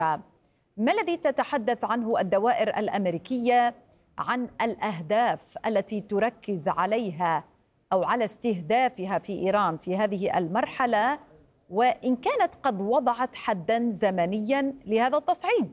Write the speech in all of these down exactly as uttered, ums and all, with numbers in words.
ما الذي تتحدث عنه الدوائر الأمريكية عن الأهداف التي تركز عليها أو على استهدافها في إيران في هذه المرحلة، وإن كانت قد وضعت حداً زمنياً لهذا التصعيد؟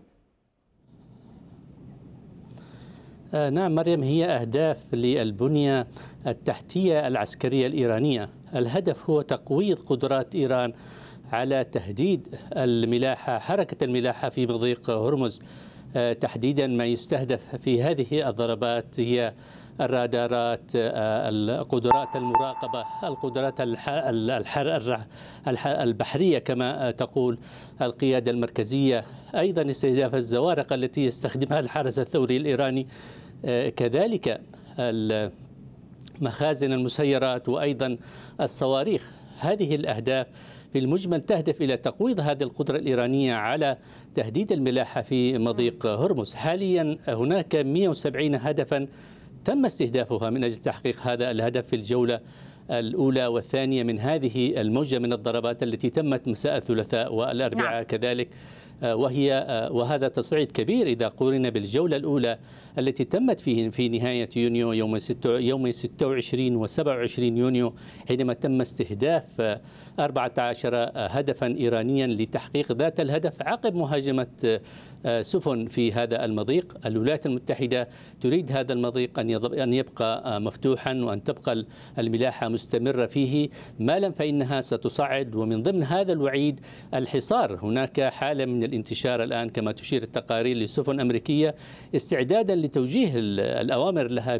آه نعم مريم، هي أهداف للبنية التحتية العسكرية الإيرانية. الهدف هو تقويض قدرات إيران على تهديد الملاحة حركة الملاحة في مضيق هرمز. آه تحديدا ما يستهدف في هذه الضربات هي الرادارات، القدرات المراقبة، القدرات البحرية كما تقول القيادة المركزية، أيضا استهداف الزوارق التي يستخدمها الحرس الثوري الإيراني، كذلك مخازن المسيرات وأيضا الصواريخ. هذه الأهداف في المجمل تهدف إلى تقويض هذه القدرة الإيرانية على تهديد الملاحة في مضيق هرمز. حاليا هناك مئة وسبعين هدفا تم استهدافها من أجل تحقيق هذا الهدف في الجولة الأولى والثانية من هذه الموجة من الضربات التي تمت مساء الثلاثاء والأربعاء. نعم. كذلك وهي وهذا تصعيد كبير إذا قورن بالجولة الأولى التي تمت في في نهاية يونيو يوم يوم ستة وعشرين وسبعة وعشرين يونيو، حينما تم استهداف أربعة عشر هدفا إيرانيا لتحقيق ذات الهدف عقب مهاجمة سفن في هذا المضيق. الولايات المتحدة تريد هذا المضيق أن يبقى مفتوحا وأن تبقى الملاحة مستمرة فيه، ما لم فإنها ستصعد. ومن ضمن هذا الوعيد الحصار. هناك حالة من الانتشار الآن كما تشير التقارير لسفن أمريكية استعدادا لتوجيه الأوامر لها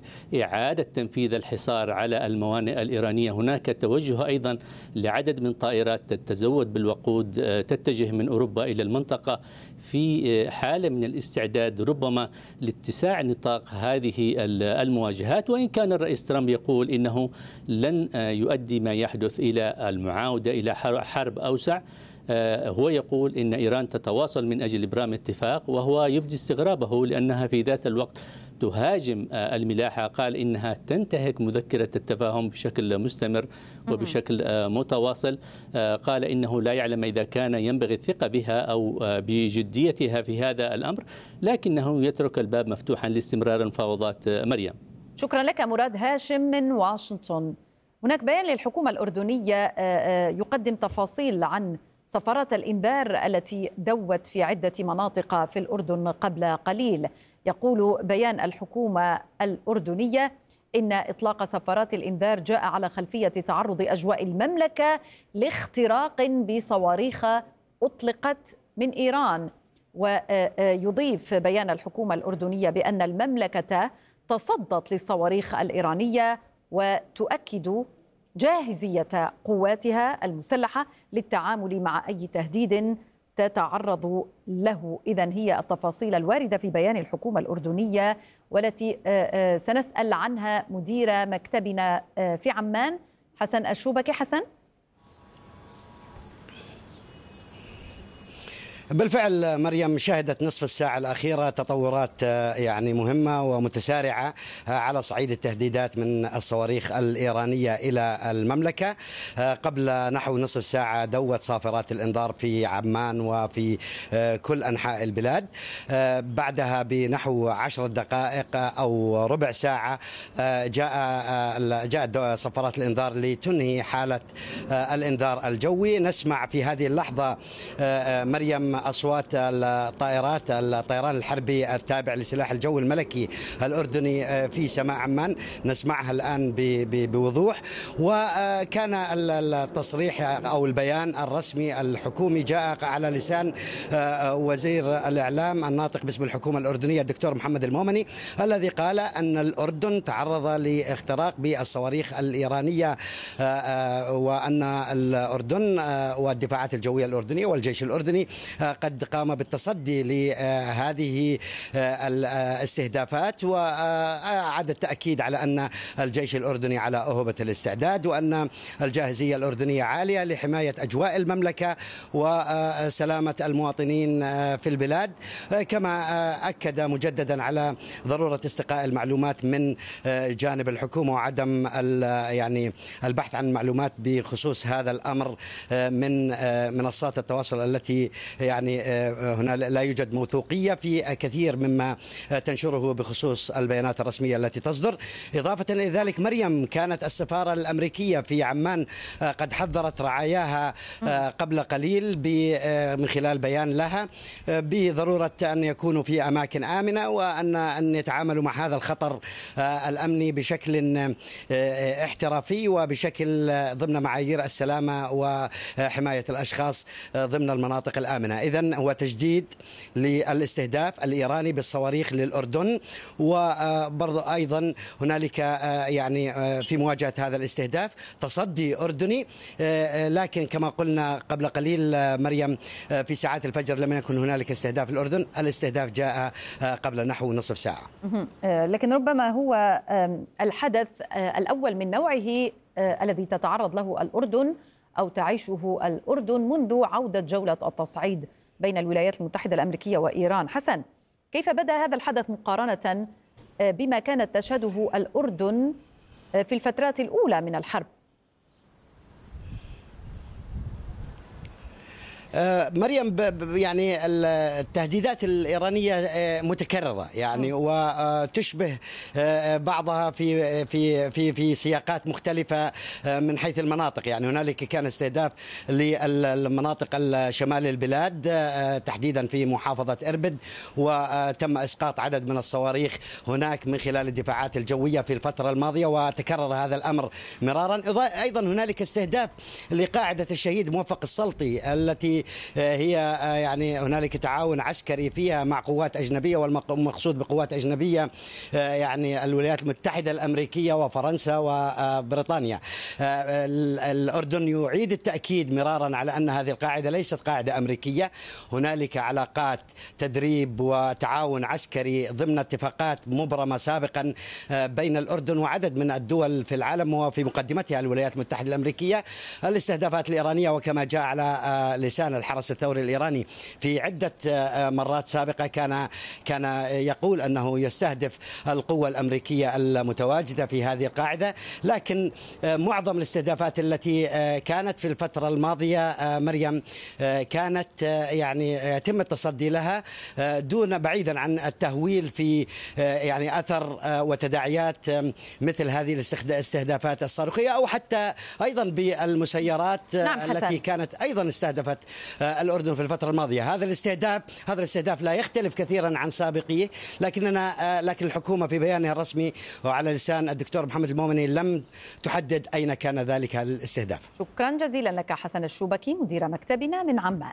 بإعادة تنفيذ الحصار على الموانئ الإيرانية. هناك توجه أيضا لعدد من طائرات تتزود بالوقود تتجه من أوروبا إلى المنطقة في حالة من الاستعداد ربما لاتساع نطاق هذه المواجهات. وإن كان الرئيس ترامب يقول إنه لن يؤدي ما يحدث إلى المعاودة إلى حرب أوسع، هو يقول إن إيران تتواصل من أجل إبرام اتفاق، وهو يبدي استغرابه لأنها في ذات الوقت تهاجم الملاحة. قال إنها تنتهك مذكرة التفاهم بشكل مستمر وبشكل متواصل. قال إنه لا يعلم إذا كان ينبغي الثقة بها أو بجديتها في هذا الأمر، لكنه يترك الباب مفتوحا لاستمرار المفاوضات. مريم، شكرا لك مراد هاشم من واشنطن. هناك بيان للحكومة الأردنية يقدم تفاصيل عن صفارات الإنذار التي دوت في عدة مناطق في الأردن قبل قليل. يقول بيان الحكومة الأردنية إن إطلاق صفارات الإنذار جاء على خلفية تعرض أجواء المملكة لاختراق بصواريخ أطلقت من إيران. ويضيف بيان الحكومة الأردنية بأن المملكة تصدت للصواريخ الإيرانية وتؤكد جاهزية قواتها المسلحة للتعامل مع أي تهديد تتعرض له. إذن هي التفاصيل الواردة في بيان الحكومة الأردنية، والتي سنسأل عنها مدير مكتبنا في عمان حسن الشوبكي. حسن، بالفعل مريم، شهدت نصف الساعة الأخيرة تطورات يعني مهمة ومتسارعة على صعيد التهديدات من الصواريخ الإيرانية إلى المملكة. قبل نحو نصف ساعة دوت صافرات الإنذار في عمان وفي كل أنحاء البلاد. بعدها بنحو عشر دقائق أو ربع ساعة جاء جاءت صفارات الإنذار لتنهي حالة الإنذار الجوي. نسمع في هذه اللحظة مريم أصوات الطائرات الطيران الحربي التابع لسلاح الجو الملكي الأردني في سماء عمان، نسمعها الآن بوضوح. وكان التصريح أو البيان الرسمي الحكومي جاء على لسان وزير الإعلام الناطق باسم الحكومة الأردنية الدكتور محمد المومني، الذي قال أن الأردن تعرض لاختراق بالصواريخ الإيرانية، وأن الأردن والدفاعات الجوية الأردنية والجيش الأردني قد قام بالتصدي لهذه الاستهدافات، وأعاد التأكيد على أن الجيش الأردني على أهبة الاستعداد، وأن الجاهزية الأردنية عالية لحماية أجواء المملكة وسلامة المواطنين في البلاد. كما أكد مجددا على ضرورة استقاء المعلومات من جانب الحكومة وعدم يعني البحث عن معلومات بخصوص هذا الأمر من منصات التواصل التي يعني يعني هنا لا يوجد موثوقية في كثير مما تنشره بخصوص البيانات الرسمية التي تصدر. إضافة إلى ذلك مريم كانت السفارة الأمريكية في عمان قد حذرت رعاياها قبل قليل من خلال بيان لها بضرورة أن يكونوا في أماكن آمنة، وأن أن يتعاملوا مع هذا الخطر الأمني بشكل احترافي وبشكل ضمن معايير السلامة وحماية الأشخاص ضمن المناطق الآمنة. إذن هو تجديد للاستهداف الإيراني بالصواريخ للأردن، وبرضو أيضا هنالك يعني في مواجهة هذا الاستهداف تصدي أردني، لكن كما قلنا قبل قليل مريم في ساعات الفجر لم يكن هنالك استهداف الأردن، الاستهداف جاء قبل نحو نصف ساعة. لكن ربما هو الحدث الأول من نوعه الذي تتعرض له الأردن أو تعيشه الأردن منذ عودة جولة التصعيد بين الولايات المتحدة الأمريكية وإيران. حسن، كيف بدأ هذا الحدث مقارنة بما كانت تشهده الأردن في الفترات الأولى من الحرب؟ مريم، يعني التهديدات الإيرانية متكررة يعني وتشبه بعضها في في في في سياقات مختلفة من حيث المناطق. يعني هنالك كان استهداف للمناطق الشمال البلاد تحديدا في محافظة إربد، وتم إسقاط عدد من الصواريخ هناك من خلال الدفاعات الجوية في الفترة الماضية، وتكرر هذا الأمر مرارا. أيضا هنالك استهداف لقاعدة الشهيد موفق السلطي التي هي يعني هنالك تعاون عسكري فيها مع قوات أجنبية، والمقصود بقوات أجنبية يعني الولايات المتحدة الأمريكية وفرنسا وبريطانيا. الأردن يعيد التأكيد مرارا على أن هذه القاعدة ليست قاعدة أمريكية، هنالك علاقات تدريب وتعاون عسكري ضمن اتفاقات مبرمة سابقا بين الأردن وعدد من الدول في العالم وفي مقدمتها الولايات المتحدة الأمريكية. الاستهدافات الإيرانية وكما جاء على لسان الحرس الثوري الإيراني في عدة مرات سابقة كان كان يقول أنه يستهدف القوة الأمريكية المتواجدة في هذه القاعدة، لكن معظم الاستهدافات التي كانت في الفترة الماضية مريم كانت يعني يتم التصدي لها دون بعيدا عن التهويل في يعني أثر وتداعيات مثل هذه الاستهدافات الصاروخية، أو حتى أيضا بالمسيرات نعم التي حسن. كانت أيضا استهدفت الأردن في الفترة الماضية. هذا الاستهداف هذا الاستهداف لا يختلف كثيرا عن سابقيه، لكننا لكن الحكومة في بيانها الرسمي وعلى لسان الدكتور محمد المؤمني لم تحدد أين كان ذلك الاستهداف. شكرا جزيلا لك حسن الشوبكي مدير مكتبنا من عمان.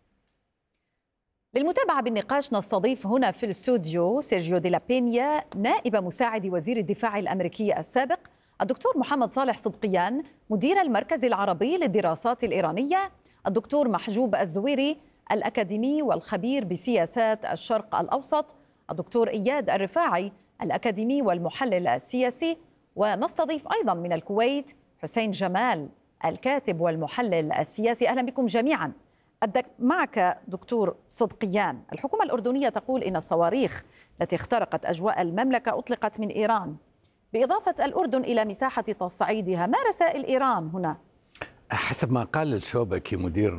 للمتابعة بالنقاش نستضيف هنا في الاستوديو سيرجيو دي لا بينيا نائب مساعد وزير الدفاع الأمريكي السابق، الدكتور محمد صالح صدقيان مدير المركز العربي للدراسات الإيرانية، الدكتور محجوب الزويري الأكاديمي والخبير بسياسات الشرق الأوسط، الدكتور إياد الرفاعي الأكاديمي والمحلل السياسي، ونستضيف أيضا من الكويت حسين جمال الكاتب والمحلل السياسي. أهلا بكم جميعا. أبدأ معك دكتور صدقيان. الحكومة الأردنية تقول إن الصواريخ التي اخترقت أجواء المملكة أطلقت من إيران، بإضافة الأردن إلى مساحة تصعيدها. ما رسائل إيران هنا؟ حسب ما قال الشوبكي مدير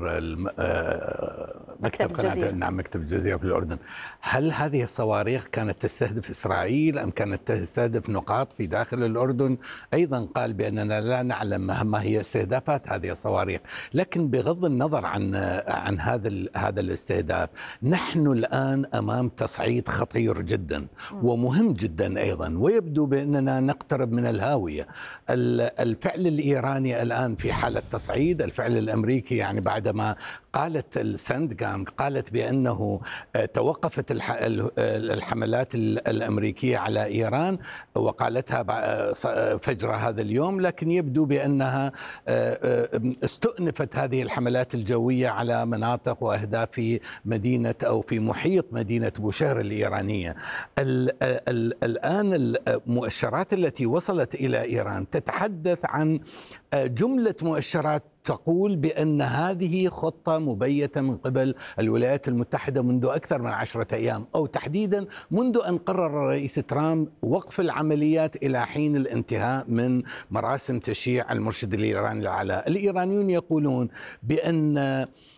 مكتب قناة نعم مكتب الجزيرة في الأردن، هل هذه الصواريخ كانت تستهدف إسرائيل أم كانت تستهدف نقاط في داخل الأردن؟ أيضا قال بأننا لا نعلم ما هي استهدافات هذه الصواريخ، لكن بغض النظر عن عن هذا هذا الاستهداف، نحن الآن أمام تصعيد خطير جدا ومهم جدا أيضا، ويبدو بأننا نقترب من الهاوية. الفعل الإيراني الآن في حالة تصعيد، الفعل الأمريكي يعني بعدما قالت السندجام قالت بأنه توقفت الحملات الأمريكية على إيران وقالتها فجر هذا اليوم، لكن يبدو بأنها استؤنفت هذه الحملات الجوية على مناطق وأهداف في مدينة أو في محيط مدينة بوشهر الإيرانية. الآن المؤشرات التي وصلت إلى إيران تتحدث عن جملة مؤشرات تقول بأن هذه خطة مبيتة من قبل الولايات المتحدة منذ أكثر من عشرة أيام، أو تحديدا منذ أن قرر الرئيس ترامب وقف العمليات إلى حين الانتهاء من مراسم تشييع المرشد الإيراني الأعلى. الإيرانيون يقولون بأن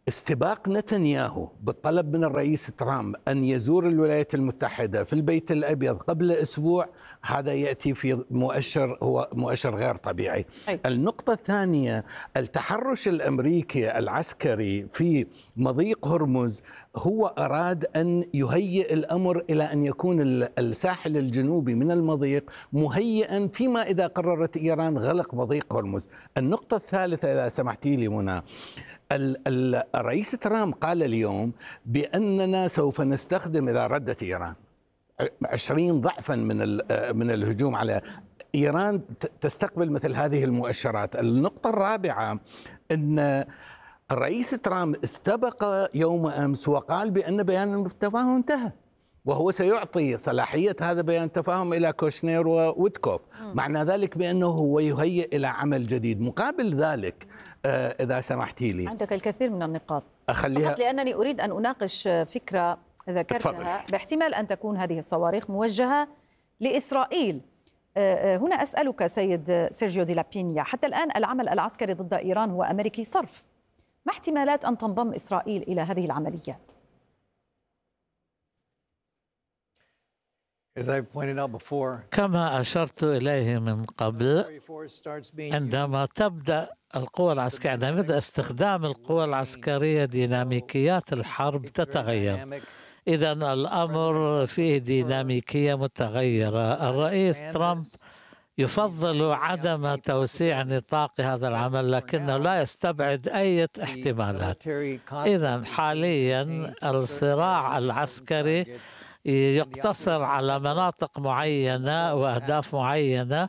استباق نتنياهو بالطلب من الرئيس ترامب أن يزور الولايات المتحدة في البيت الأبيض قبل أسبوع، هذا يأتي في مؤشر هو مؤشر غير طبيعي. أي. النقطة الثانية، التحرش الأمريكي العسكري في مضيق هرمز، هو أراد أن يهيئ الأمر إلى أن يكون الساحل الجنوبي من المضيق مهيئا فيما إذا قررت إيران غلق مضيق هرمز. النقطة الثالثة إذا سمحتي لي منى، الرئيس ترامب قال اليوم بأننا سوف نستخدم إذا ردت إيران عشرين ضعفا من من الهجوم على إيران، تستقبل مثل هذه المؤشرات. النقطة الرابعة أن الرئيس ترامب استبق يوم أمس وقال بأن بيان التفاهم انتهى، وهو سيعطي صلاحية هذا بيان التفاهم إلى كوشنير وويتكوف. معنى ذلك بأنه هو يهيئ إلى عمل جديد. مقابل ذلك آه إذا سمحتي لي، عندك الكثير من النقاط، أخليها فقط لأنني أريد أن أناقش فكرة ذكرتها باحتمال أن تكون هذه الصواريخ موجهة لإسرائيل. آه هنا أسألك سيد سيرجيو دي لابينيا، حتى الآن العمل العسكري ضد إيران هو أمريكي صرف، ما احتمالات أن تنضم إسرائيل إلى هذه العمليات؟ كما أشرت إليه من قبل، عندما تبدأ القوى العسكرية، عندما يبدأ استخدام القوى العسكرية ديناميكيات الحرب تتغير. إذا الأمر فيه ديناميكية متغيرة. الرئيس ترامب يفضل عدم توسيع نطاق هذا العمل، لكنه لا يستبعد أي احتمالات. إذا حاليا الصراع العسكري يقتصر على مناطق معينة وأهداف معينة،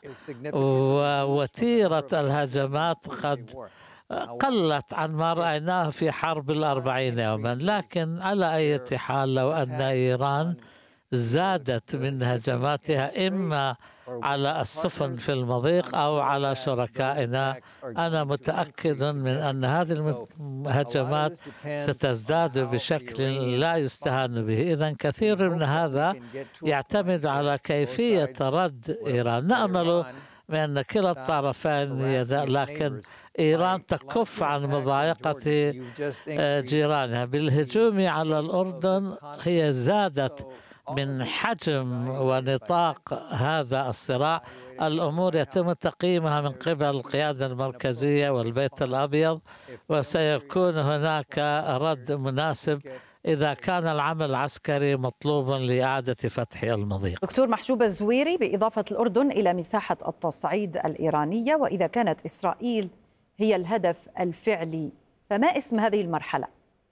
ووتيرة الهجمات قد قلت عن ما رأيناه في حرب الأربعين يوما. لكن على أي حال لو أن إيران زادت من هجماتها إما على السفن في المضيق أو على شركائنا، أنا متأكد من أن هذه الهجمات ستزداد بشكل لا يستهان به. إذن كثير من هذا يعتمد على كيفية رد إيران. نأمل بأن كلا الطرفين، لكن إيران تكف عن مضايقة جيرانها. بالهجوم على الأردن هي زادت من حجم ونطاق هذا الصراع. الأمور يتم تقييمها من قبل القيادة المركزية والبيت الأبيض، وسيكون هناك رد مناسب إذا كان العمل العسكري مطلوبا لإعادة فتح المضيق. دكتور محجوب الزويري، بإضافة الأردن إلى مساحة التصعيد الإيرانية، وإذا كانت إسرائيل هي الهدف الفعلي، فما اسم هذه المرحلة؟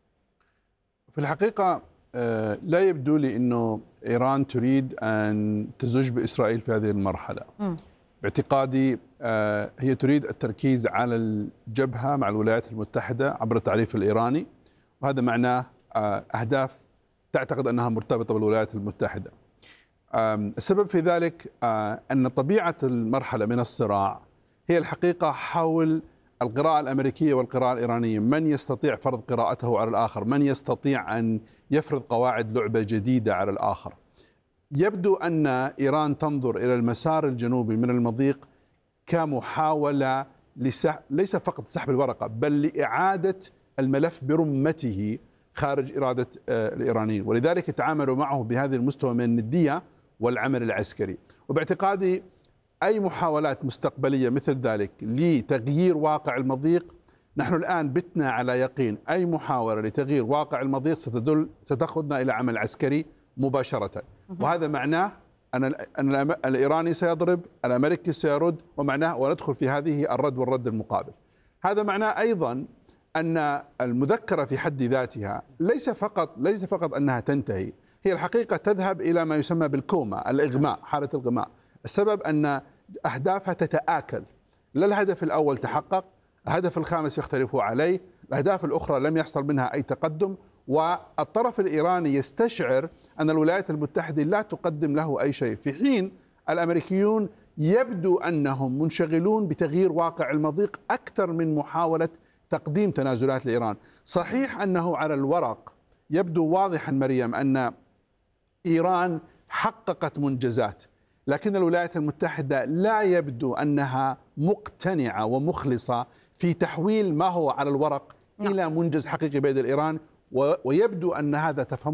في الحقيقة لا يبدو لي أنه إيران تريد أن تزج بإسرائيل في هذه المرحلة. م. باعتقادي هي تريد التركيز على الجبهة مع الولايات المتحدة عبر التعريف الإيراني، وهذا معناه أهداف تعتقد أنها مرتبطة بالولايات المتحدة. السبب في ذلك أن طبيعة المرحلة من الصراع هي الحقيقة حول القراءة الأمريكية والقراءة الإيرانية، من يستطيع فرض قراءته على الآخر، من يستطيع أن يفرض قواعد لعبة جديدة على الآخر. يبدو أن إيران تنظر إلى المسار الجنوبي من المضيق كمحاولة لسح... ليس فقط سحب الورقة، بل لإعادة الملف برمته خارج إرادة الإيرانيين، ولذلك يتعاملوا معه بهذا المستوى من الندية والعمل العسكري. وباعتقادي أي محاولات مستقبلية مثل ذلك لتغيير واقع المضيق، نحن الآن بتنا على يقين أي محاولة لتغيير واقع المضيق ستدل ستأخذنا إلى عمل عسكري مباشرة، وهذا معناه أن أن الإيراني سيضرب، الأمريكي سيرد، ومعناه وندخل في هذه الرد والرد المقابل. هذا معناه أيضا أن المذكرة في حد ذاتها ليس فقط ليس فقط أنها تنتهي، هي الحقيقة تذهب إلى ما يسمى بالكوما، الإغماء، حالة الغماء. السبب أن أهدافها تتآكل، لا الهدف الأول تحقق، الهدف الخامس يختلفوا عليه، الأهداف الأخرى لم يحصل منها أي تقدم، والطرف الإيراني يستشعر أن الولايات المتحدة لا تقدم له أي شيء، في حين الأمريكيون يبدو أنهم منشغلون بتغيير واقع المضيق أكثر من محاولة تقديم تنازلات لإيران. صحيح أنه على الورق يبدو واضحا مريم أن إيران حققت منجزات، لكن الولايات المتحدة لا يبدو أنها مقتنعة ومخلصة في تحويل ما هو على الورق إلى منجز حقيقي بين إيران، ويبدو أن هذا تفهم